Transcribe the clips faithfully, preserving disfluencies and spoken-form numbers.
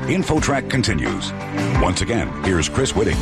InfoTrack continues. Once again, here's Chris Whitting.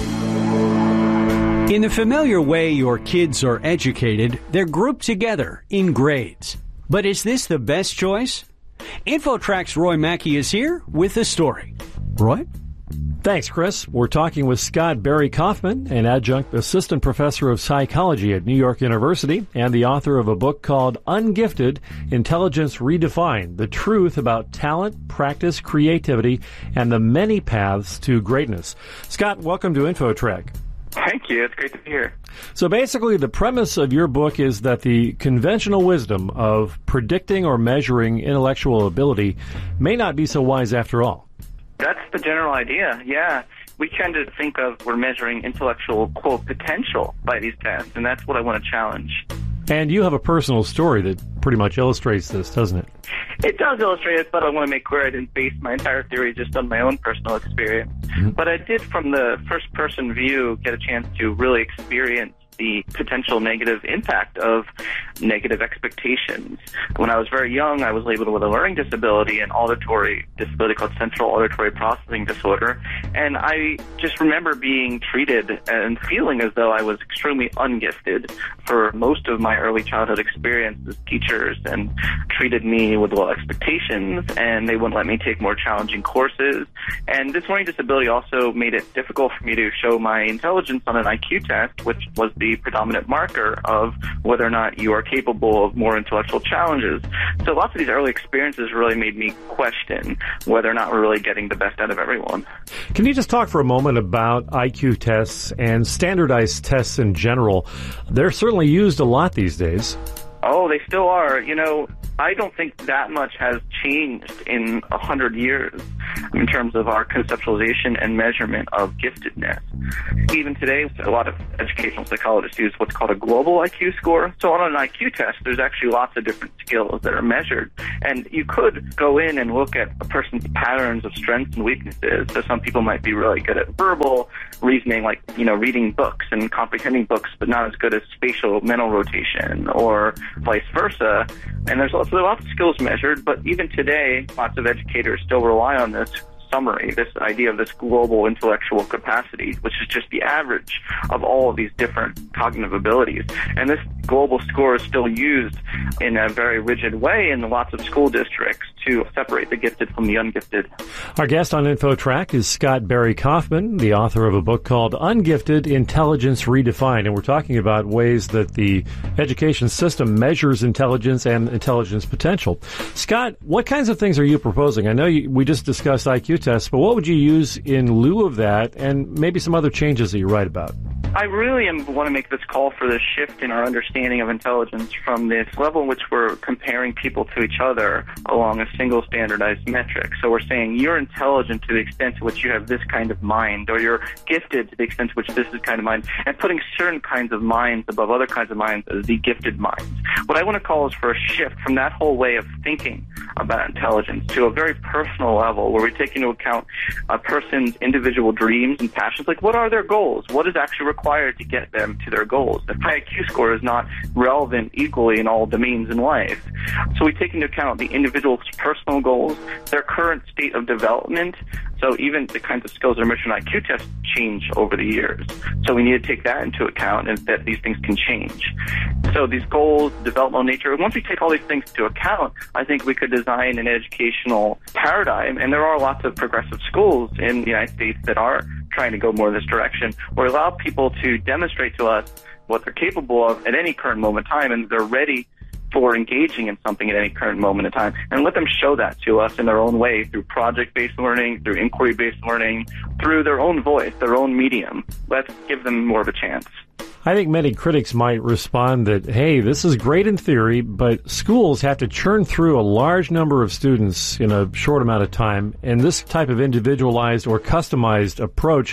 In the familiar way your kids are educated, they're grouped together in grades. But is this the best choice? InfoTrack's Roy Mackey is here with the story. Roy? Thanks, Chris. We're talking with Scott Barry Kaufman, an adjunct assistant professor of psychology at New York University and the author of a book called Ungifted, Intelligence Redefined, The Truth About Talent, Practice, Creativity, and the Many Paths to Greatness. Scott, welcome to InfoTrack. Thank you. It's great to be here. So basically, the premise of your book is that the conventional wisdom of predicting or measuring intellectual ability may not be so wise after all. That's the general idea, yeah. We tend to think of we're measuring intellectual, quote, potential by these tests, and that's what I want to challenge. And you have a personal story that pretty much illustrates this, doesn't it? It does illustrate it, but I want to make clear I didn't base my entire theory just on my own personal experience. Mm-hmm. But I did, from the first-person view, get a chance to really experience the potential negative impact of negative expectations. When I was very young, I was labeled with a learning disability, an auditory disability called central auditory processing disorder, and I just remember being treated and feeling as though I was extremely ungifted for most of my early childhood experience as teachers, and treated me with low expectations, and they wouldn't let me take more challenging courses. And this learning disability also made it difficult for me to show my intelligence on an I Q test, which was the the predominant marker of whether or not you are capable of more intellectual challenges. So lots of these early experiences really made me question whether or not we're really getting the best out of everyone. Can you just talk for a moment about I Q tests and standardized tests in general? They're certainly used a lot these days. Oh, they still are. You know, I don't think that much has changed in a hundred years in terms of our conceptualization and measurement of giftedness. Even today, a lot of educational psychologists use what's called a global I Q score. So on an I Q test, there's actually lots of different skills that are measured. And you could go in and look at a person's patterns of strengths and weaknesses. So some people might be really good at verbal reasoning, like, you know, reading books and comprehending books, but not as good as spatial mental rotation, or vice versa. And there's lots, there are lots of skills measured, but even today, lots of educators still rely on this summary, this idea of this global intellectual capacity, which is just the average of all of these different cognitive abilities. And this global score is still used in a very rigid way in lots of school districts to separate the gifted from the ungifted. Our guest on InfoTrack is Scott Barry Kaufman, the author of a book called Ungifted, Intelligence Redefined. And we're talking about ways that the education system measures intelligence and intelligence potential. Scott, what kinds of things are you proposing? I know you, we just discussed I Q tests, but what would you use in lieu of that, and maybe some other changes that you write about? I really am, want to make this call for this shift in our understanding of intelligence from this level in which we're comparing people to each other along a single standardized metric. So we're saying you're intelligent to the extent to which you have this kind of mind, or you're gifted to the extent to which this is kind of mind, and putting certain kinds of minds above other kinds of minds as the gifted minds. What I want to call is for a shift from that whole way of thinking about intelligence to a very personal level where we take into account a person's individual dreams and passions. Like, what are their goals? What is actually required to get them to their goals? The high I Q score is not relevant equally in all domains in life. So we take into account the individual's personal goals, their current state of development. So even the kinds of skills that are measured in I Q tests change over the years. So we need to take that into account, and that these things can change. So these goals, developmental nature, once we take all these things into account, I think we could design an educational paradigm, and there are lots of progressive schools in the United States that are trying to go more in this direction, where allow people to demonstrate to us what they're capable of at any current moment in time, and they're ready for engaging in something at any current moment in time, and let them show that to us in their own way through project-based learning, through inquiry-based learning, through their own voice, their own medium. Let's give them more of a chance. I think many critics might respond that, hey, this is great in theory, but schools have to churn through a large number of students in a short amount of time, and this type of individualized or customized approach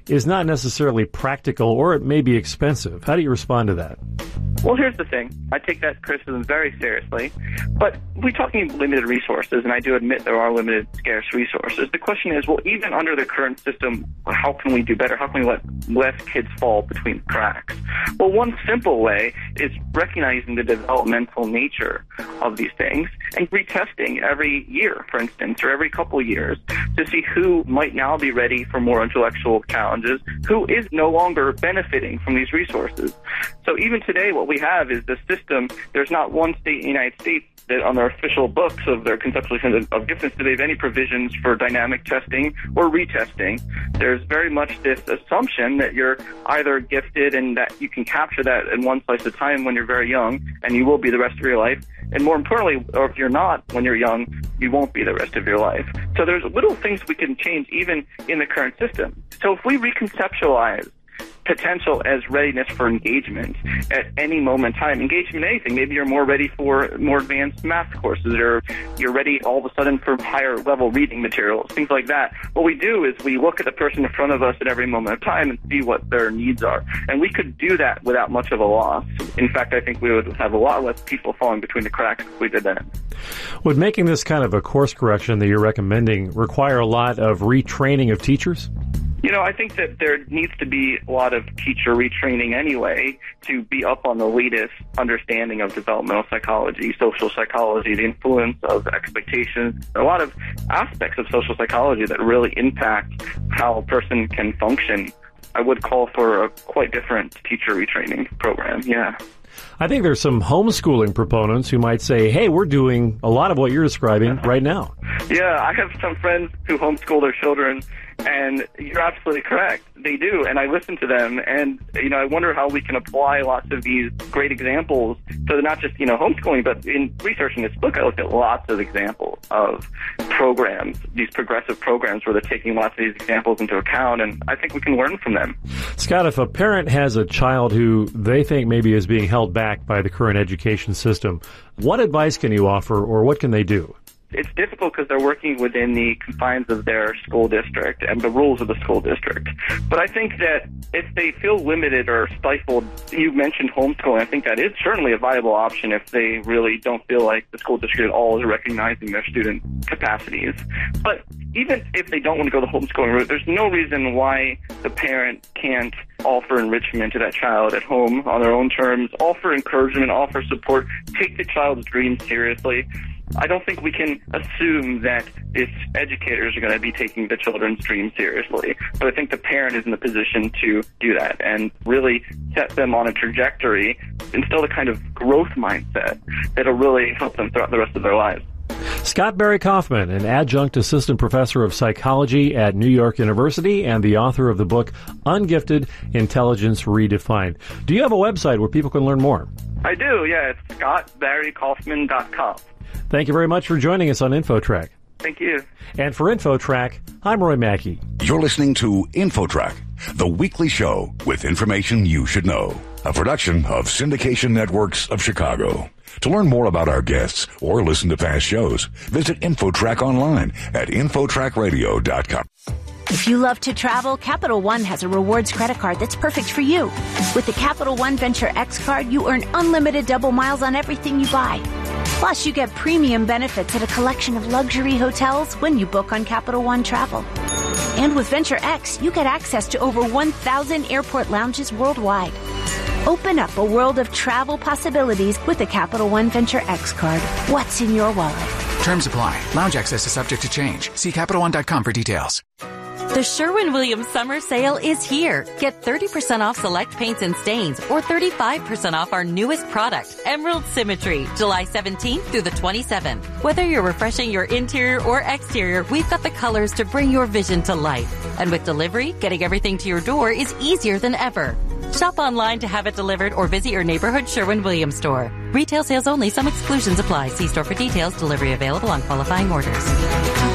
is not necessarily practical, or it may be expensive. How do you respond to that? Well, here's the thing. I take that criticism very seriously, but we're talking limited resources, and I do admit there are limited, scarce resources. The question is, well, even under the current system, how can we do better? How can we let less kids fall between the cracks? Well, one simple way is recognizing the developmental nature of these things and retesting every year, for instance, or every couple of years to see who might now be ready for more intellectual challenges, who is no longer benefiting from these resources. So even today, what we have is the system. There's not one state in the United States that on their official books of their conceptualization of giftedness do they have any provisions for dynamic testing or retesting. There's very much this assumption that you're either gifted and that you can capture that in one slice of time when you're very young, and you will be the rest of your life. And more importantly, or if you're not when you're young, you won't be the rest of your life. So there's little things we can change even in the current system. So if we reconceptualize potential as readiness for engagement at any moment in time. Engagement in anything. Maybe you're more ready for more advanced math courses, or you're ready all of a sudden for higher level reading materials, things like that. What we do is we look at the person in front of us at every moment of time and see what their needs are. And we could do that without much of a loss. In fact, I think we would have a lot less people falling between the cracks if we did that. Would making this kind of a course correction that you're recommending require a lot of retraining of teachers? You know, I think that there needs to be a lot of teacher retraining anyway to be up on the latest understanding of developmental psychology, social psychology, the influence of expectations, a lot of aspects of social psychology that really impact how a person can function. I would call for a quite different teacher retraining program, yeah. I think there's some homeschooling proponents who might say, hey, we're doing a lot of what you're describing right now. Yeah, I have some friends who homeschool their children, and you're absolutely correct. They do, and I listen to them, and, you know, I wonder how we can apply lots of these great examples to not just, you know, homeschooling, but in researching this book, I looked at lots of examples of programs, these progressive programs where they're taking lots of these examples into account, and I think we can learn from them. Scott, if a parent has a child who they think maybe is being held back by the current education system, what advice can you offer, or what can they do? It's difficult because they're working within the confines of their school district and the rules of the school district. But I think that if they feel limited or stifled, you mentioned homeschooling, I think that is certainly a viable option if they really don't feel like the school district at all is recognizing their student capacities. But even if they don't want to go the homeschooling route, there's no reason why the parent can't offer enrichment to that child at home on their own terms, offer encouragement, offer support, take the child's dreams seriously. I don't think we can assume that its educators are going to be taking the children's dreams seriously. But I think the parent is in the position to do that and really set them on a trajectory, instill a kind of growth mindset that'll really help them throughout the rest of their lives. Scott Berry-Kaufman, an adjunct assistant professor of psychology at New York University and the author of the book Ungifted: Intelligence Redefined. Do you have a website where people can learn more? I do, yeah. It's scott barry kaufman dot com. Thank you very much for joining us on InfoTrack. Thank you. And for InfoTrack, I'm Roy Mackey. You're listening to InfoTrack, the weekly show with information you should know. A production of Syndication Networks of Chicago. To learn more about our guests or listen to past shows, visit InfoTrack online at infotrack radio dot com. If you love to travel, Capital One has a rewards credit card that's perfect for you. With the Capital One Venture X card, you earn unlimited double miles on everything you buy. Plus, you get premium benefits at a collection of luxury hotels when you book on Capital One Travel. And with Venture X, you get access to over one thousand airport lounges worldwide. Open up a world of travel possibilities with the Capital One Venture X card. What's in your wallet? Terms apply. Lounge access is subject to change. See Capital One dot com for details. The Sherwin-Williams Summer Sale is here. Get thirty percent off select paints and stains or thirty-five percent off our newest product, Emerald Symmetry, July seventeenth through the twenty-seventh. Whether you're refreshing your interior or exterior, we've got the colors to bring your vision to life. And with delivery, getting everything to your door is easier than ever. Shop online to have it delivered or visit your neighborhood Sherwin-Williams store. Retail sales only. Some exclusions apply. See store for details. Delivery available on qualifying orders.